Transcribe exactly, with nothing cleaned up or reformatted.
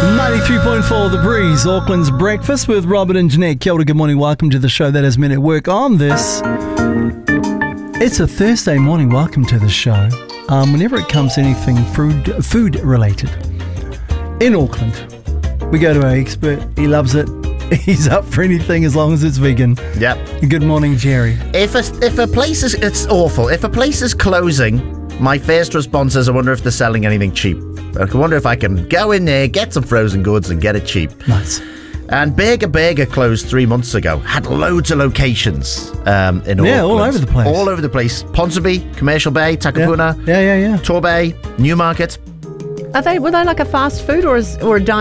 ninety-three point four The Breeze, Auckland's breakfast with Robert and Jeanette. Kia ora, good morning, welcome to the show that is Men at Work on this. It's a Thursday morning, welcome to the show. Um, whenever it comes to anything food, food related in Auckland, we go to our expert, he loves it. He's up for anything as long as it's vegan. Yep. Good morning, Jerry. If a, if a place is, it's awful. If a place is closing, my first response is I wonder if they're selling anything cheap. I wonder if I can go in there, get some frozen goods and get it cheap. Nice. And Burger Burger closed three months ago. Had loads of locations um, in Auckland. Yeah, all over the place. All over the place. Ponsonby, Commercial Bay, Takapuna, Yeah, yeah, yeah. yeah. Torbay, Newmarket. Are they? Were they like a fast food or is, or a dine?